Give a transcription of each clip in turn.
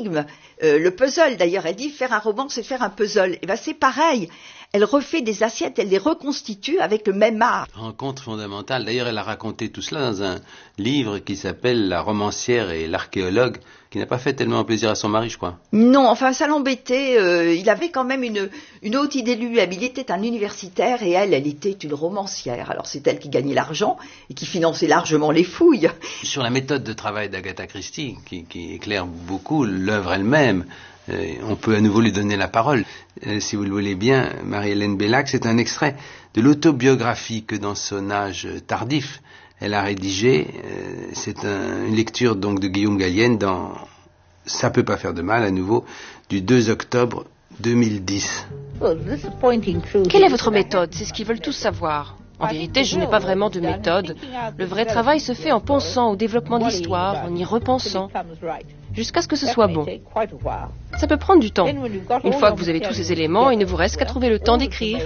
l'énigme, le puzzle d'ailleurs. Elle dit faire un roman, c'est faire un puzzle. Et ben c'est pareil. Elle refait des assiettes, elle les reconstitue avec le même art. Rencontre fondamentale. D'ailleurs, elle a raconté tout cela dans un livre qui s'appelle La romancière et l'archéologue, qui n'a pas fait tellement plaisir à son mari, je crois. Non, enfin ça l'embêtait. Il avait quand même une haute idée de lui. Il était un universitaire et elle était une romancière. Alors c'est elle qui gagnait l'argent et qui finançait largement les fouilles. Sur la méthode de travail d'Agatha Christie, qui éclaire beaucoup l'œuvre elle-même, on peut à nouveau lui donner la parole. Si vous le voulez bien, Marie-Hélène Bellac, c'est un extrait de l'autobiographie que dans son âge tardif, elle a rédigé. C'est une lecture donc de Guillaume Gallienne dans Ça peut pas faire de mal, à nouveau, du 2 octobre 2010. Quelle est votre méthode? C'est ce qu'ils veulent tous savoir. En vérité, je n'ai pas vraiment de méthode. Le vrai travail se fait en pensant au développement de l'histoire, en y repensant, jusqu'à ce que ce soit bon. Ça peut prendre du temps. Une fois que vous avez tous ces éléments, il ne vous reste qu'à trouver le temps d'écrire.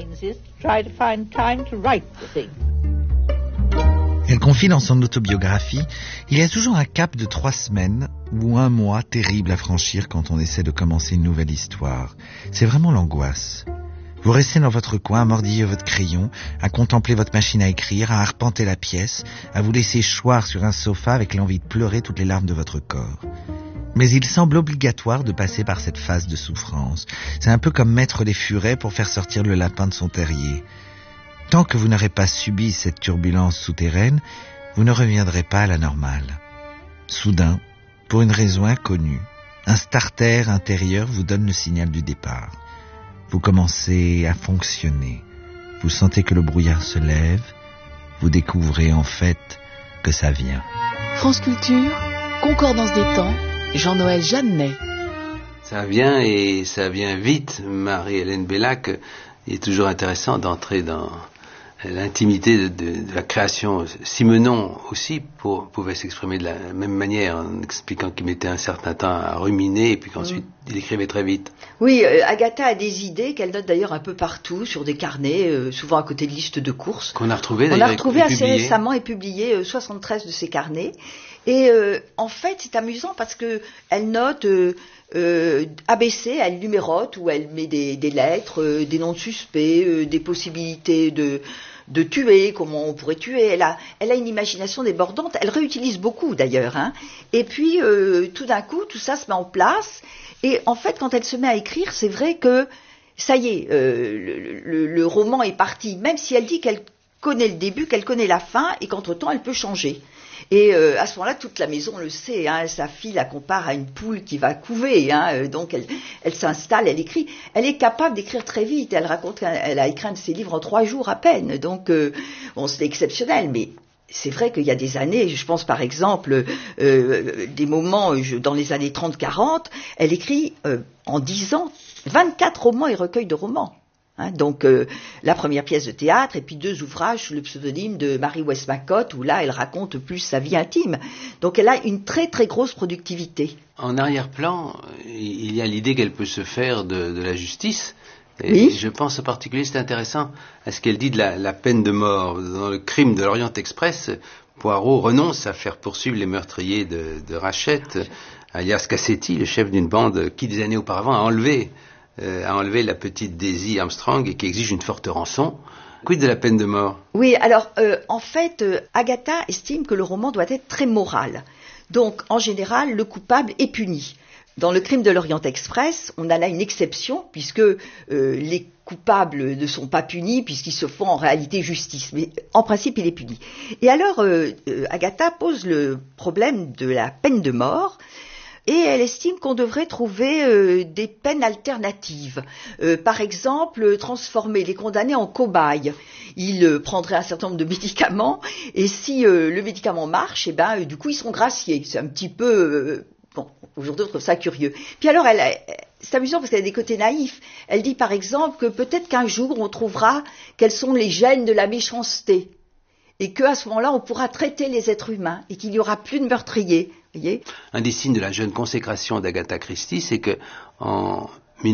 Elle confie dans son autobiographie, il y a toujours un cap de 3 semaines ou 1 mois terrible à franchir quand on essaie de commencer une nouvelle histoire. C'est vraiment l'angoisse. Vous restez dans votre coin à mordiller votre crayon, à contempler votre machine à écrire, à arpenter la pièce, à vous laisser choir sur un sofa avec l'envie de pleurer toutes les larmes de votre corps. Mais il semble obligatoire de passer par cette phase de souffrance. C'est un peu comme mettre les furets pour faire sortir le lapin de son terrier. Tant que vous n'aurez pas subi cette turbulence souterraine, vous ne reviendrez pas à la normale. Soudain, pour une raison inconnue, un starter intérieur vous donne le signal du départ. Vous commencez à fonctionner. Vous sentez que le brouillard se lève. Vous découvrez en fait que ça vient. France Culture, Concordance des temps, Jean-Noël Jeannet. Ça vient et ça vient vite. Marie-Hélène Bellac, il est toujours intéressant d'entrer dans l'intimité de la création. Simenon aussi pouvait s'exprimer de la même manière en expliquant qu'il mettait un certain temps à ruminer et puis qu'ensuite il écrivait très vite. Oui, Agatha a des idées qu'elle note d'ailleurs un peu partout sur des carnets, souvent à côté de listes de courses. Qu'on a retrouvé d'ailleurs. On a retrouvé assez récemment et publié 73 de ces carnets. Et en fait, c'est amusant parce que elle note ABC, elle numérote ou elle met des lettres, des noms de suspects, des possibilités de tuer, comment on pourrait tuer. Elle a une imagination débordante. Elle réutilise beaucoup d'ailleurs. Et puis, tout d'un coup, tout ça se met en place. Et en fait, quand elle se met à écrire, c'est vrai que ça y est, le roman est parti. Même si elle dit qu'elle connaît le début, qu'elle connaît la fin, et qu'entre-temps, elle peut changer. Et à ce moment-là, toute la maison le sait. Sa fille la compare à une poule qui va couver. Donc elle s'installe, elle écrit. Elle est capable d'écrire très vite. Elle raconte qu'elle a écrit un de ses livres en 3 jours à peine. Donc bon, c'est exceptionnel, mais c'est vrai qu'il y a des années, je pense par exemple des moments dans les années 30-40, elle écrit en 10 ans 24 romans et recueils de romans. Donc la première pièce de théâtre et puis 2 ouvrages sous le pseudonyme de Mary Westmacott où là elle raconte plus sa vie intime. Donc elle a une très très grosse productivité. En arrière-plan, il y a l'idée qu'elle peut se faire de la justice. Et oui. Je pense en particulier, c'est intéressant, à ce qu'elle dit de la peine de mort. Dans le crime de l'Orient Express, Poirot renonce à faire poursuivre les meurtriers de Rachette, alias Cassetti, le chef d'une bande qui des années auparavant a enlevé la petite Daisy Armstrong et qui exige une forte rançon. Quid de la peine de mort? Oui, alors en fait, Agatha estime que le roman doit être très moral. Donc en général, le coupable est puni. Dans le crime de l'Orient Express, on a là une exception puisque les coupables ne sont pas punis puisqu'ils se font en réalité justice. Mais en principe, il est puni. Et alors, Agatha pose le problème de la peine de mort. Et elle estime qu'on devrait trouver des peines alternatives. Par exemple, transformer les condamnés en cobayes. Ils prendraient un certain nombre de médicaments, et si le médicament marche, du coup, ils seront graciés. C'est un petit peu... bon, aujourd'hui, on trouve ça curieux. Puis alors, c'est amusant parce qu'elle a des côtés naïfs. Elle dit, par exemple, que peut-être qu'un jour, on trouvera quels sont les gènes de la méchanceté. Et qu'à ce moment-là, on pourra traiter les êtres humains, et qu'il n'y aura plus de meurtriers. Voyez. Un des signes de la jeune consécration d'Agatha Christie, c'est que en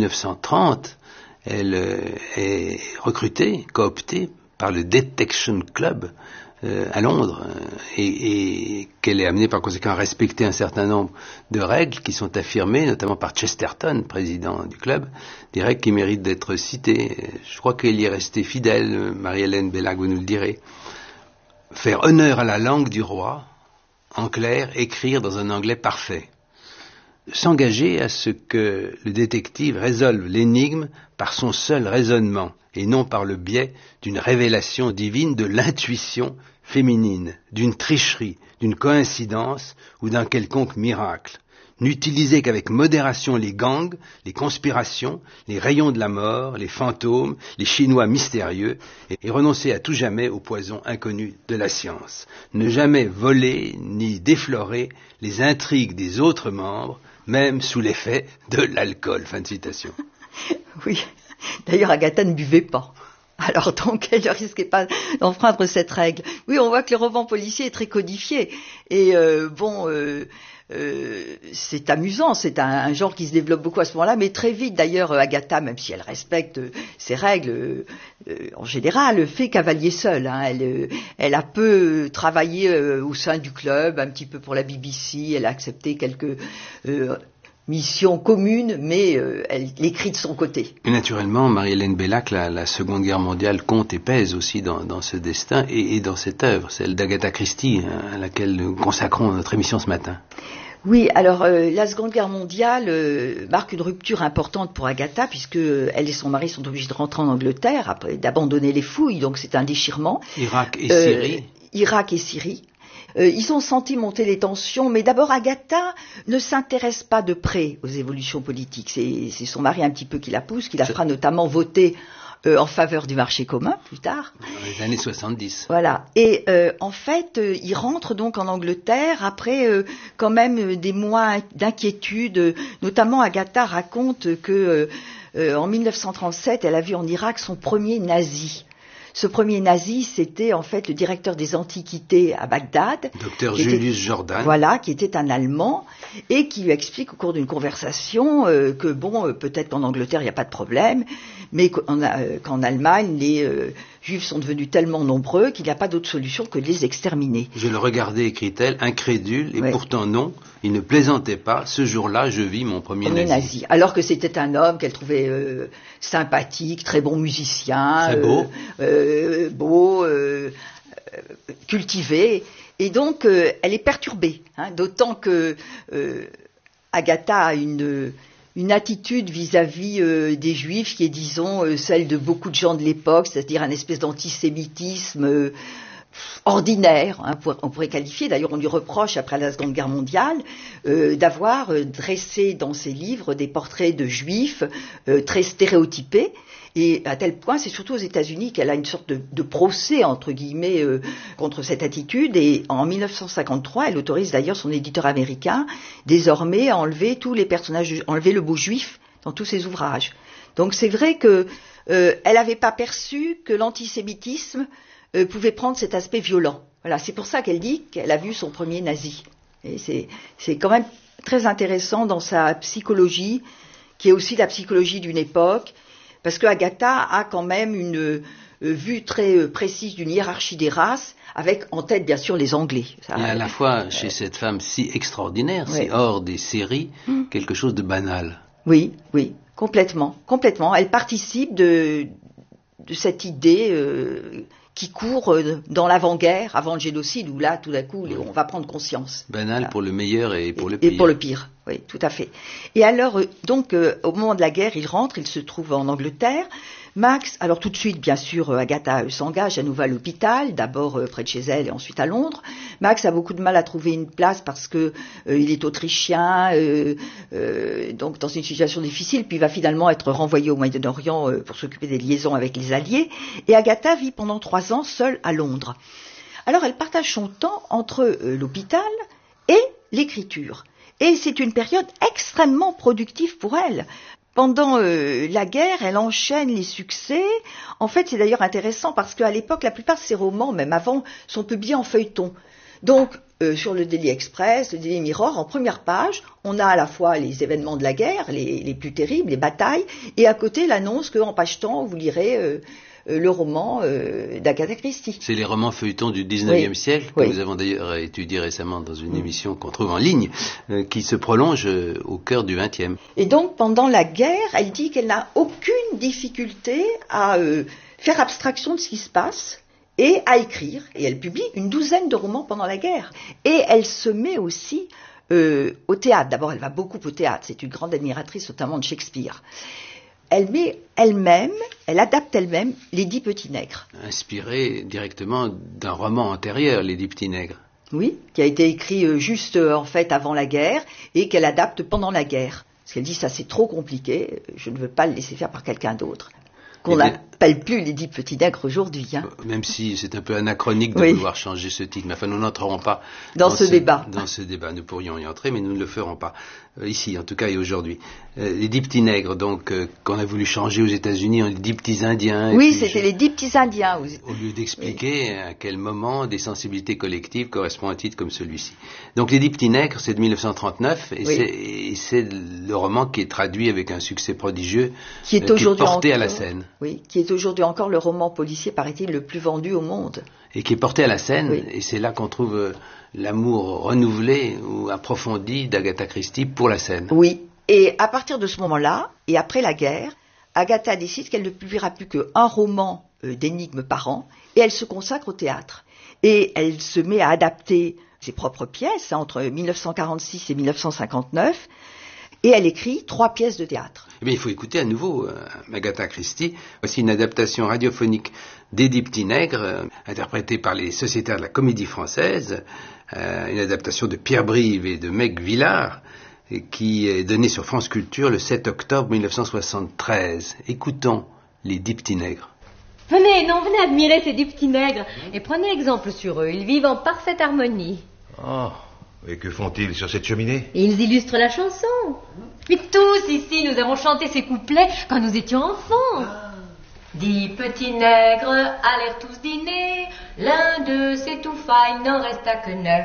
1930, elle est recrutée, cooptée par le Detection Club, à Londres, et qu'elle est amenée par conséquent à respecter un certain nombre de règles qui sont affirmées, notamment par Chesterton, président du club, des règles qui méritent d'être citées. Je crois qu'elle y est restée fidèle, Marie-Hélène Bellac, vous nous le direz. Faire honneur à la langue du roi, en clair, écrire dans un anglais parfait. S'engager à ce que le détective résolve l'énigme par son seul raisonnement, et non par le biais d'une révélation divine, de l'intuition féminine, d'une tricherie, d'une coïncidence ou d'un quelconque miracle. N'utiliser qu'avec modération les gangs, les conspirations, les rayons de la mort, les fantômes, les Chinois mystérieux, et renoncer à tout jamais au poison inconnu de la science. Ne jamais voler ni déflorer les intrigues des autres membres, même sous l'effet de l'alcool. Fin de citation. Oui. D'ailleurs, Agatha ne buvait pas. Alors donc, elle ne risquait pas d'enfreindre cette règle. Oui, on voit que le roman policier est très codifié. Et c'est amusant, c'est un genre qui se développe beaucoup à ce moment-là, mais très vite d'ailleurs Agatha, même si elle respecte ses règles en général, fait cavalier seul. Elle a peu travaillé au sein du club, un petit peu pour la BBC, elle a accepté quelques mission commune, mais elle l'écrit de son côté. Et naturellement, Marie-Hélène Bellac, la Seconde Guerre mondiale compte et pèse aussi dans ce destin et dans cette œuvre, celle d'Agatha Christie, à laquelle nous consacrons notre émission ce matin. Oui, alors la Seconde Guerre mondiale marque une rupture importante pour Agatha, puisque elle et son mari sont obligés de rentrer en Angleterre, après d'abandonner les fouilles, donc c'est un déchirement. Irak et Syrie. Irak et Syrie. Ils ont senti monter les tensions, mais d'abord Agatha ne s'intéresse pas de près aux évolutions politiques. C'est son mari un petit peu qui la pousse, qui la fera notamment voter en faveur du marché commun plus tard. Dans les années 70. Voilà. Et en fait, il rentre donc en Angleterre après quand même des mois d'inquiétude. Notamment, Agatha raconte que en 1937, elle a vu en Irak son premier nazi. Ce premier nazi, c'était en fait le directeur des antiquités à Bagdad. Docteur Julius Jordan. Voilà, qui était un Allemand et qui lui explique au cours d'une conversation que bon, peut-être qu'en Angleterre il n'y a pas de problème, mais qu'en Allemagne les Juifs sont devenus tellement nombreux qu'il n'y a pas d'autre solution que de les exterminer. Je le regardais, écrit-elle, incrédule, et pourtant non, il ne plaisantait pas. Ce jour-là, je vis mon premier nazi. Alors que c'était un homme qu'elle trouvait sympathique, très bon musicien, très beau, cultivé. Et donc, elle est perturbée, d'autant que Agatha a une attitude vis-à-vis des Juifs qui est, disons, celle de beaucoup de gens de l'époque, c'est-à-dire un espèce d'antisémitisme ordinaire, on pourrait qualifier. D'ailleurs, on lui reproche, après la Seconde Guerre mondiale, d'avoir dressé dans ses livres des portraits de Juifs très stéréotypés. Et à tel point, c'est surtout aux États-Unis qu'elle a une sorte de procès, entre guillemets, contre cette attitude. Et en 1953, elle autorise d'ailleurs son éditeur américain, désormais, à enlever tous les personnages, enlever le mot juif dans tous ses ouvrages. Donc c'est vrai que elle n'avait pas perçu que l'antisémitisme pouvait prendre cet aspect violent. Voilà, c'est pour ça qu'elle dit qu'elle a vu son premier nazi. Et c'est quand même très intéressant dans sa psychologie, qui est aussi la psychologie d'une époque, parce que Agatha a quand même une vue très précise d'une hiérarchie des races, avec en tête bien sûr les Anglais. Et à la fois chez cette femme si extraordinaire, si hors des séries, quelque chose de banal. Oui, complètement. Elle participe de cette idée qui court dans l'avant-guerre, avant le génocide, où là, tout d'un coup, on va prendre conscience. Banal pour le meilleur et pour le pire. Et pour le pire, oui, tout à fait. Et alors, donc, au moment de la guerre, il rentre, il se trouve en Angleterre. Max, alors tout de suite, bien sûr, Agatha s'engage à nouveau à l'hôpital, d'abord près de chez elle et ensuite à Londres. Max a beaucoup de mal à trouver une place parce que il est autrichien, donc dans une situation difficile, puis il va finalement être renvoyé au Moyen-Orient pour s'occuper des liaisons avec les Alliés. Et Agatha vit pendant 3 ans seule à Londres. Alors elle partage son temps entre l'hôpital et l'écriture. Et c'est une période extrêmement productive pour elle. Pendant la guerre, elle enchaîne les succès. En fait, c'est d'ailleurs intéressant parce qu'à l'époque, la plupart de ses romans, même avant, sont publiés en feuilleton. Donc, sur le Daily Express, le Daily Mirror, en première page, on a à la fois les événements de la guerre, les plus terribles, les batailles, et à côté l'annonce qu'en page temps, vous lirez le roman d'Agatha Christie. C'est les romans feuilletons du 19e siècle, que oui. nous avons d'ailleurs étudié récemment dans une émission qu'on trouve en ligne, qui se prolonge au cœur du 20e. Et donc, pendant la guerre, elle dit qu'elle n'a aucune difficulté à faire abstraction de ce qui se passe et à écrire. Et elle publie une douzaine de romans pendant la guerre. Et elle se met aussi au théâtre. D'abord, elle va beaucoup au théâtre. C'est une grande admiratrice, notamment de Shakespeare. Elle adapte elle-même Les 10 petits nègres. Inspirée directement d'un roman antérieur, Les 10 petits nègres. Oui, qui a été écrit juste en fait avant la guerre et qu'elle adapte pendant la guerre. Parce qu'elle dit ça c'est trop compliqué, je ne veux pas le laisser faire par quelqu'un d'autre. Qu'on n'appelle plus Les 10 petits nègres aujourd'hui. Hein. Même si c'est un peu anachronique de vouloir changer ce titre. Mais enfin, nous n'entrerons pas dans ce débat. Dans ce débat, nous pourrions y entrer, mais nous ne le ferons pas. Ici, en tout cas, et aujourd'hui. Les 10 petits nègres, donc, qu'on a voulu changer aux États-Unis en les 10 petits indiens. Oui, c'était les 10 petits indiens. Au lieu d'expliquer à quel moment des sensibilités collectives correspondent à un titre comme celui-ci. Donc, Les 10 petits nègres, c'est de 1939, et c'est le roman qui est traduit avec un succès prodigieux, qui est porté à la scène. Oui, qui est aujourd'hui encore le roman policier, paraît-il, le plus vendu au monde. Et qui est porté à la scène, et c'est là qu'on trouve l'amour renouvelé ou approfondi d'Agatha Christie pour la scène. Oui, et à partir de ce moment-là, et après la guerre, Agatha décide qu'elle ne publiera plus qu'un roman d'énigmes par an, et elle se consacre au théâtre. Et elle se met à adapter ses propres pièces, entre 1946 et 1959, et elle écrit 3 pièces de théâtre. Eh bien, il faut écouter à nouveau Agatha Christie. Voici une adaptation radiophonique des 10 petits nègres, interprétée par les sociétaires de la Comédie Française, une adaptation de Pierre Brive et de Meg Villard, qui est donnée sur France Culture le 7 octobre 1973. Écoutons Les 10 petits nègres. Venez admirer ces 10 petits nègres et prenez exemple sur eux. Ils vivent en parfaite harmonie. Oh, et que font-ils sur cette cheminée? Ils illustrent la chanson. Mais tous ici, nous avons chanté ces couplets quand nous étions enfants. 10 petits nègres allèrent tous dîner. L'un d'eux s'étouffa, il n'en resta que 9.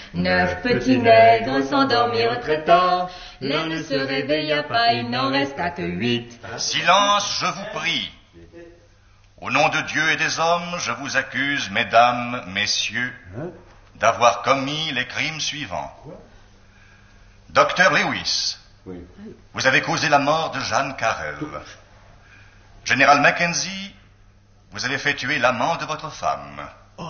9 petits nègres s'endormirent très tard. L'un ne se réveilla pas, il n'en resta que 8. Silence, je vous prie. Au nom de Dieu et des hommes, je vous accuse, mesdames, messieurs, d'avoir commis les crimes suivants. Docteur Lewis, vous avez causé la mort de Jeanne Carrel. Général Mackenzie, vous avez fait tuer l'amant de votre femme.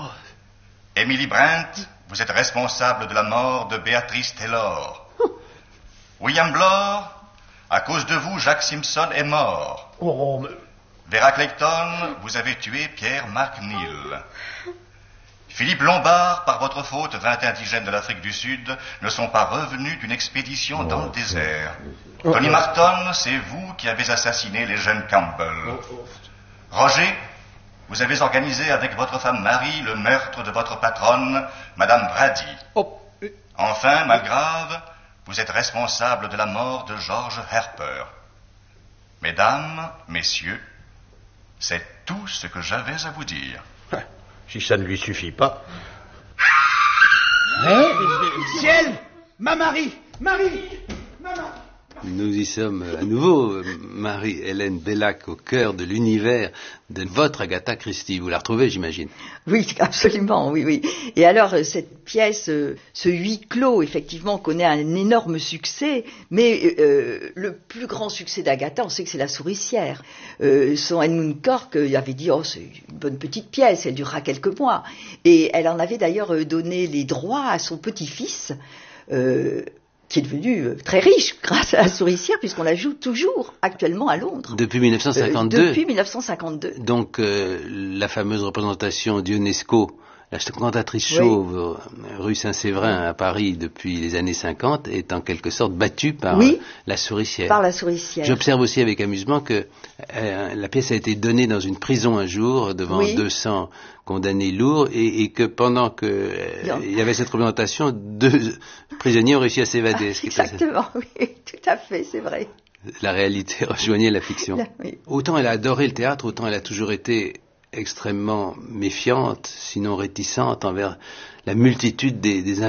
Emily Brent, vous êtes responsable de la mort de Béatrice Taylor. William Blore, à cause de vous, Jacques Simpson est mort. Vera Clayton, vous avez tué Pierre McNeil. Philippe Lombard, par votre faute, 20 indigènes de l'Afrique du Sud ne sont pas revenus d'une expédition dans le désert. Tony Marton, c'est vous qui avez assassiné les jeunes Campbell. Roger, vous avez organisé avec votre femme Marie le meurtre de votre patronne, Madame Brady. Enfin, Malgrave, vous êtes responsable de la mort de George Harper. Mesdames, messieurs, c'est tout ce que j'avais à vous dire. Si ça ne lui suffit pas. Ciel, Marie. Nous y sommes à nouveau, Marie-Hélène Bellac, au cœur de l'univers de votre Agatha Christie. Vous la retrouvez, j'imagine? Oui, absolument, oui. Et alors, cette pièce, ce huis clos, effectivement, connaît un énorme succès, mais le plus grand succès d'Agatha, on sait que c'est La Souricière. Son Edmund Cork avait dit, c'est une bonne petite pièce, elle durera quelques mois. Et elle en avait d'ailleurs donné les droits à son petit-fils, qui est devenu très riche grâce à La Souricière, puisqu'on la joue toujours actuellement à Londres. Depuis 1952. Depuis 1952. Donc, la fameuse représentation d'Ionesco, la cantatrice chauve, rue Saint-Séverin à Paris depuis les années 50, est en quelque sorte battue par La Souricière. Par La Souricière. J'observe aussi avec amusement que la pièce a été donnée dans une prison un jour devant 200 condamnés lourds et que pendant que il y avait cette représentation, 2 prisonniers ont réussi à s'évader. Exactement, oui, tout à fait, c'est vrai. La réalité rejoignait la fiction. Autant elle a adoré le théâtre, autant elle a toujours été extrêmement méfiante, sinon réticente envers la multitude des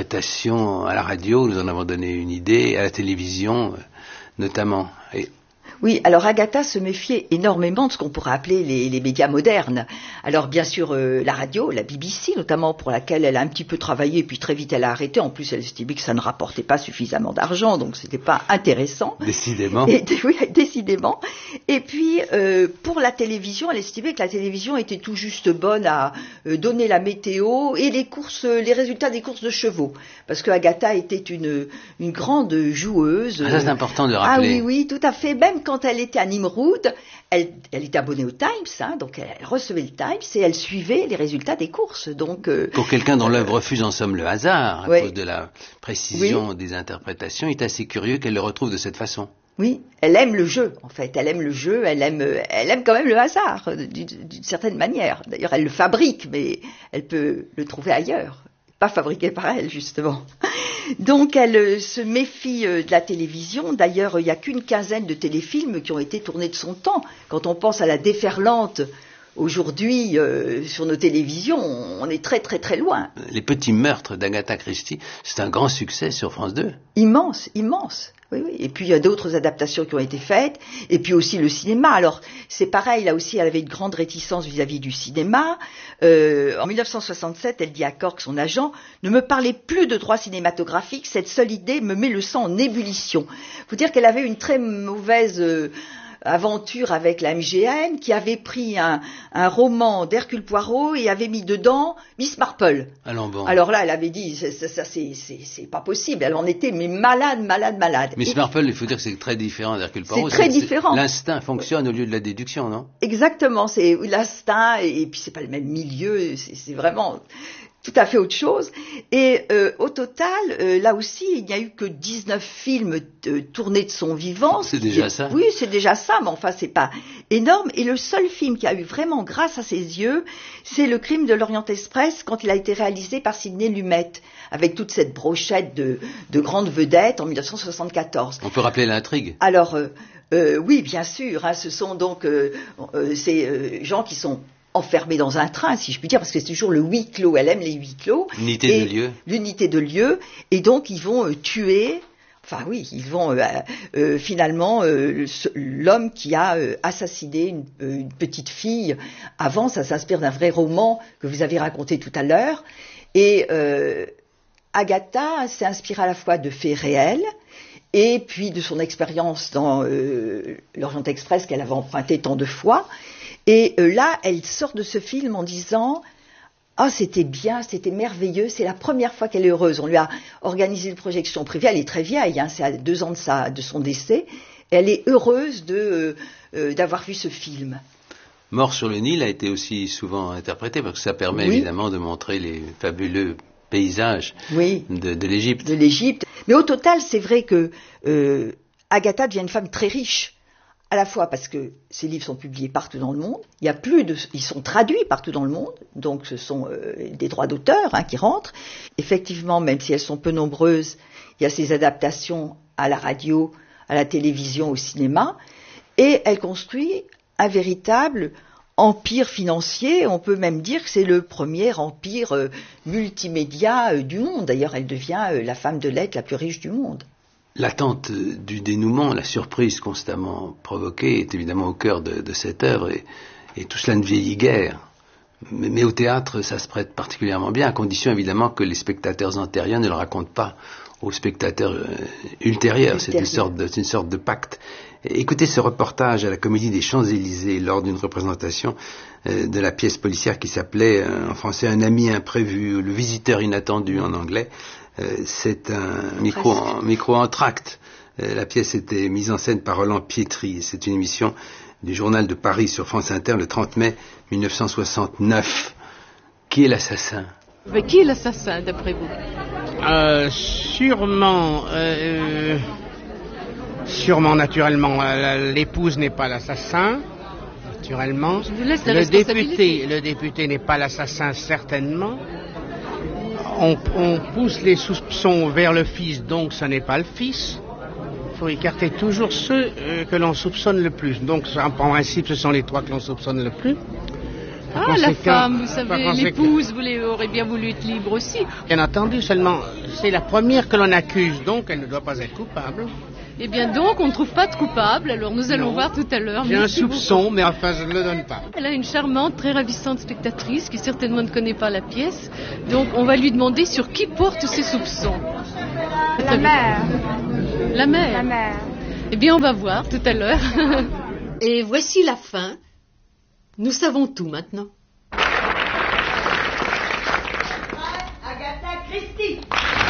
interprétations à la radio. Nous en avons donné une idée, à la télévision notamment. Oui, alors Agatha se méfiait énormément de ce qu'on pourrait appeler les médias modernes. Alors bien sûr la radio, la BBC notamment, pour laquelle elle a un petit peu travaillé, puis très vite elle a arrêté. En plus elle estimait que ça ne rapportait pas suffisamment d'argent, donc c'était pas intéressant. Décidément. Oui, décidément. Et puis pour la télévision, elle estimait que la télévision était tout juste bonne à donner la météo et les résultats des courses de chevaux, parce que Agatha était une grande joueuse. Ça c'est important de le rappeler. Ah oui, tout à fait. Même quand elle était à Nimrud, elle était abonnée au Times, donc elle recevait le Times et elle suivait les résultats des courses. Donc pour quelqu'un dont l'œuvre refuse en somme le hasard, à cause de la précision des interprétations, il est assez curieux qu'elle le retrouve de cette façon. Oui, elle aime le jeu, en fait. Elle aime le jeu, elle aime quand même le hasard, d'une certaine manière. D'ailleurs, elle le fabrique, mais elle peut le trouver ailleurs. Pas fabriqué par elle, justement. Donc, elle se méfie de la télévision. D'ailleurs, il n'y a qu'une quinzaine de téléfilms qui ont été tournés de son temps. Quand on pense à la déferlante aujourd'hui sur nos télévisions, on est très très très loin. Les petits meurtres d'Agatha Christie, c'est un grand succès sur France 2. Immense. Oui. Et puis il y a d'autres adaptations qui ont été faites, et puis aussi le cinéma. Alors c'est pareil, là aussi elle avait une grande réticence vis-à-vis du cinéma. En 1967, elle dit à Cork, son agent, « Ne me parlez plus de droits cinématographiques, cette seule idée me met le sang en ébullition. » Faut dire qu'elle avait une très mauvaise aventure avec la MGM, qui avait pris un roman d'Hercule Poirot et avait mis dedans Miss Marple. Alors là, elle avait dit, ça c'est pas possible. Elle en était mais malade. Miss Marple, il faut dire que c'est très différent d'Hercule Poirot. C'est très différent. L'instinct fonctionne au lieu de la déduction, non? Exactement, c'est l'instinct, et puis c'est pas le même milieu, c'est vraiment tout à fait autre chose. Et au total, là aussi, il n'y a eu que 19 films tournés de son vivant. C'est déjà ça. Oui, c'est déjà ça, mais enfin, c'est pas énorme. Et le seul film qui a eu vraiment grâce à ses yeux, c'est Le Crime de l'Orient Express, quand il a été réalisé par Sidney Lumet, avec toute cette brochette de grandes vedettes en 1974. On peut rappeler l'intrigue. Alors, oui, bien sûr, ce sont donc ces gens qui sont enfermés dans un train, si je puis dire, parce que c'est toujours le huis clos. Elle aime les huis clos. L'unité de lieu. L'unité de lieu. Et donc, ils vont tuer... Enfin oui, ils vont finalement l'homme qui a assassiné une petite fille. Avant, ça s'inspire d'un vrai roman que vous avez raconté tout à l'heure. Et Agatha s'inspire à la fois de faits réels et puis de son expérience dans l'Orient Express qu'elle avait emprunté tant de fois. Et là, elle sort de ce film en disant « Ah, c'était bien, c'était merveilleux, c'est la première fois qu'elle est heureuse. » On lui a organisé une projection privée, elle est très vieille, c'est à 2 ans de son décès. Et elle est heureuse d'avoir vu ce film. Mort sur le Nil a été aussi souvent interprété, parce que ça permet évidemment de montrer les fabuleux paysages de l'Égypte. De l'Égypte. Mais au total, c'est vrai que Agatha devient une femme très riche. À la fois parce que ces livres sont publiés partout dans le monde, ils sont traduits partout dans le monde, donc ce sont des droits d'auteur qui rentrent. Effectivement, même si elles sont peu nombreuses, il y a ces adaptations à la radio, à la télévision, au cinéma, et elle construit un véritable empire financier. On peut même dire que c'est le premier empire multimédia du monde. D'ailleurs, elle devient la femme de lettres la plus riche du monde. L'attente du dénouement, la surprise constamment provoquée est évidemment au cœur de cette œuvre, et tout cela ne vieillit guère. Mais au théâtre, ça se prête particulièrement bien, à condition évidemment que les spectateurs antérieurs ne le racontent pas aux spectateurs ultérieurs. C'est une sorte de pacte. Écoutez ce reportage à la Comédie des Champs-Élysées lors d'une représentation de la pièce policière qui s'appelait en français « Un ami imprévu », le visiteur inattendu en anglais. C'est un micro entracte. La pièce était mise en scène par Roland Pietri. C'est une émission du Journal de Paris sur France Inter le 30 mai 1969. Qui est l'assassin? Mais qui est l'assassin, d'après vous? Sûrement, naturellement. L'épouse n'est pas l'assassin, naturellement. Je vous laisse la responsabilité. Le député n'est pas l'assassin, certainement. On pousse les soupçons vers le fils, donc ce n'est pas le fils. Il faut écarter toujours ceux que l'on soupçonne le plus. Donc, en principe, ce sont les 3 que l'on soupçonne le plus. La femme, vous savez, l'épouse, vous aurez bien voulu être libre aussi. Bien entendu, seulement, c'est la première que l'on accuse, donc elle ne doit pas être coupable. Eh bien donc, on ne trouve pas de coupable, alors nous allons voir tout à l'heure. J'ai un soupçon, mais enfin je ne le donne pas. Elle a une charmante, très ravissante spectatrice qui certainement ne connaît pas la pièce, donc on va lui demander sur qui porte ses soupçons. La mère. La mère. La mère. Eh bien on va voir tout à l'heure. Et voici la fin. Nous savons tout maintenant. Agatha Christie.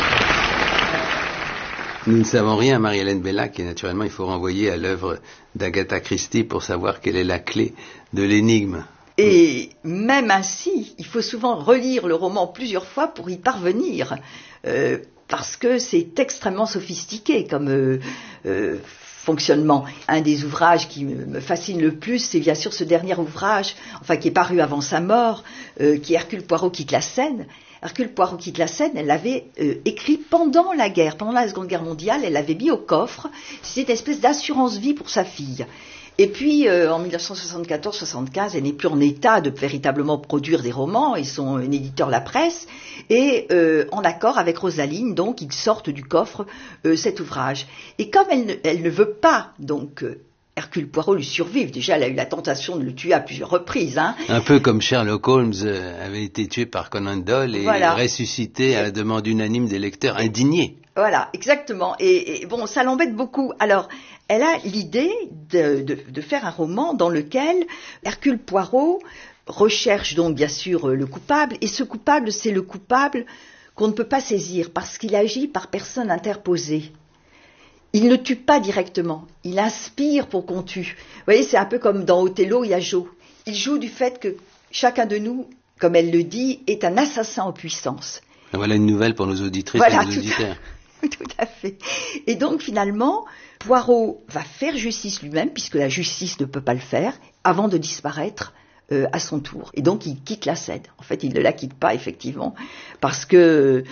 Nous ne savons rien, Marie-Hélène Bellac, et naturellement il faut renvoyer à l'œuvre d'Agatha Christie pour savoir quelle est la clé de l'énigme. Et même ainsi, il faut souvent relire le roman plusieurs fois pour y parvenir, parce que c'est extrêmement sophistiqué comme fonctionnement. Un des ouvrages qui me fascine le plus, c'est bien sûr ce dernier ouvrage, enfin qui est paru avant sa mort, qui est Hercule Poirot quitte la Seine. Hercule Poirot quitte la Seine, elle l'avait écrit pendant la guerre, pendant la Seconde Guerre mondiale, elle l'avait mis au coffre, c'était une espèce d'assurance vie pour sa fille. Et puis, en 1974-75, elle n'est plus en état de véritablement produire des romans, ils sont un éditeur La Presse, et en accord avec Rosaline, donc, ils sortent du coffre cet ouvrage. Et comme elle ne veut pas, donc, Hercule Poirot lui survive, déjà elle a eu la tentation de le tuer à plusieurs reprises. Hein. Un peu comme Sherlock Holmes avait été tué par Conan Doyle et voilà. Ressuscité à la demande unanime des lecteurs indignés. Voilà, exactement. Et bon, ça l'embête beaucoup. Alors, elle a l'idée de faire un roman dans lequel Hercule Poirot recherche donc bien sûr le coupable, et ce coupable, c'est le coupable qu'on ne peut pas saisir parce qu'il agit par personne interposée. Il ne tue pas directement, il inspire pour qu'on tue. Vous voyez, c'est un peu comme dans Othello, il y a Jo. Il joue du fait que chacun de nous, comme elle le dit, est un assassin en puissance. Voilà une nouvelle pour nos auditrices et nos auditeurs. Tout à fait. Et donc finalement, Poirot va faire justice lui-même, puisque la justice ne peut pas le faire, avant de disparaître à son tour. Et donc il quitte la Seine. En fait, il ne la quitte pas, effectivement, parce que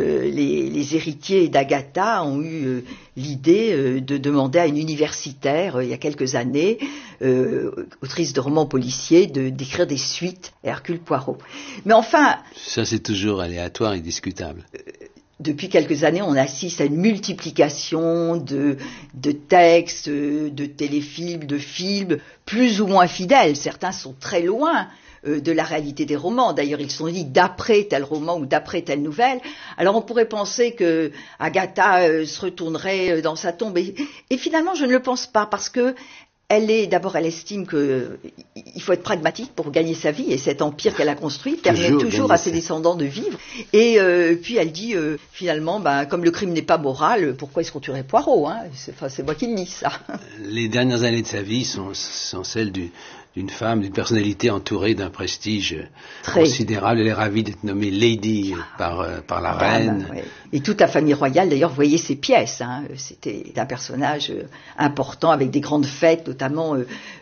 les héritiers d'Agatha ont eu l'idée de demander à une universitaire, il y a quelques années, autrice de romans policiers, d'écrire des suites à Hercule Poirot. Mais enfin... Ça, c'est toujours aléatoire et discutable. Depuis quelques années, on assiste à une multiplication de textes, de téléfilms, de films, plus ou moins fidèles. Certains sont très loin de la réalité des romans. D'ailleurs, ils sont dit d'après tel roman ou d'après telle nouvelle. Alors, on pourrait penser que Agatha se retournerait dans sa tombe. Et finalement, je ne le pense pas, parce que elle estime qu'il faut être pragmatique pour gagner sa vie, et cet empire qu'elle a construit permet toujours à ses descendants de vivre. Et puis elle dit, finalement, comme le crime n'est pas moral, pourquoi est-ce qu'on tuerait Poirot, hein? C'est moi qui le dis, ça. Les dernières années de sa vie sont celles d'une femme, d'une personnalité entourée d'un prestige considérable. Elle est ravie d'être nommée Lady par la reine. Ouais. Et toute la famille royale, d'ailleurs, voyait ses pièces. Hein. C'était un personnage important, avec des grandes fêtes, notamment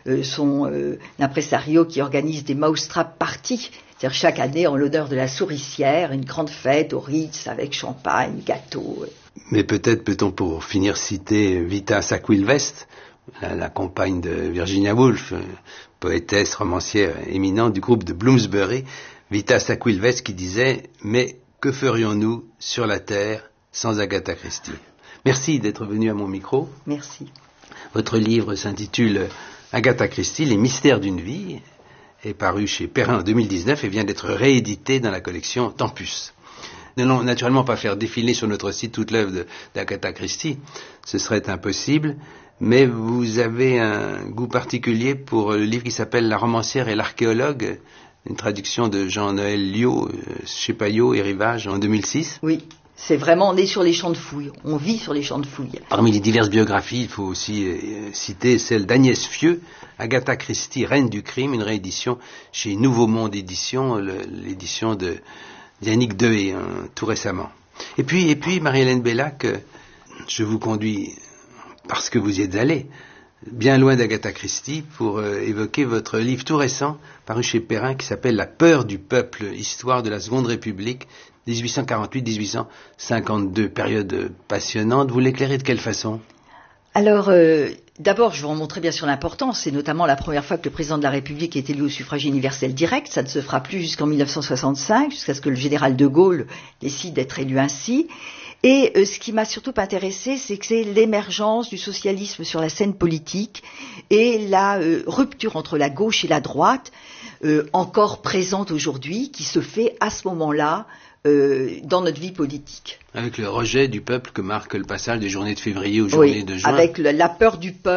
son impresario qui organise des mousetrap parties. C'est-à-dire chaque année, en l'honneur de la souricière, une grande fête au Ritz avec champagne, gâteau. Mais peut-être peut-on, pour finir, citer Vita Sackville-West, la compagne de Virginia Woolf, poétesse, romancière éminente du groupe de Bloomsbury, Vita Sackville-West, qui disait « Mais que ferions-nous sur la terre sans Agatha Christie ?» Merci d'être venu à mon micro. Merci. Votre livre s'intitule Agatha Christie, les mystères d'une vie, est paru chez Perrin en 2019 et vient d'être réédité dans la collection Tempus. Nous n'allons naturellement pas faire défiler sur notre site toute l'œuvre d'Agatha Christie, ce serait impossible. Mais vous avez un goût particulier pour le livre qui s'appelle La romancière et l'archéologue, une traduction de Jean-Noël Liot chez Payot et Rivage en 2006. Oui, c'est vraiment, on est sur les champs de fouilles, on vit sur les champs de fouilles. Parmi les diverses biographies, il faut aussi citer celle d'Agnès Fieux, Agatha Christie, Reine du crime, une réédition chez Nouveau Monde Édition, l'édition de Yannick Dehé, tout récemment. Et puis Marie-Hélène Bellac, je vous conduis... parce que vous y êtes allé, bien loin d'Agatha Christie, pour évoquer votre livre tout récent, paru chez Perrin, qui s'appelle La peur du peuple, histoire de la Seconde République, 1848-1852, période passionnante. Vous l'éclairez de quelle façon ? Alors, D'abord, je vais en montrer bien sûr l'importance. C'est notamment la première fois que le président de la République est élu au suffrage universel direct. Ça ne se fera plus jusqu'en 1965, jusqu'à ce que le général de Gaulle décide d'être élu ainsi. Et ce qui m'a surtout intéressé, c'est que c'est l'émergence du socialisme sur la scène politique et la rupture entre la gauche et la droite, encore présente aujourd'hui, qui se fait à ce moment-là dans notre vie politique. Avec le rejet du peuple que marque le passage des journées de février aux journées de juin. Avec la peur du peuple.